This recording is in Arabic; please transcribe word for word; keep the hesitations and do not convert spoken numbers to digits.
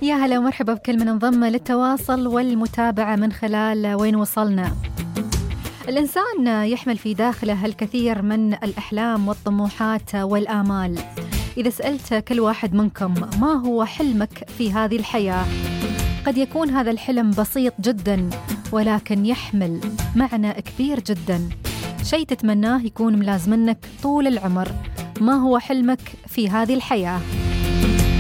يا هلا ومرحبا بكل من انضم للتواصل والمتابعة من خلال وين وصلنا. الإنسان يحمل في داخله الكثير من الأحلام والطموحات والآمال. إذا سألت كل واحد منكم ما هو حلمك في هذه الحياة، قد يكون هذا الحلم بسيط جدا ولكن يحمل معنى كبير جدا، شيء تتمناه يكون ملازمنك طول العمر. ما هو حلمك في هذه الحياة؟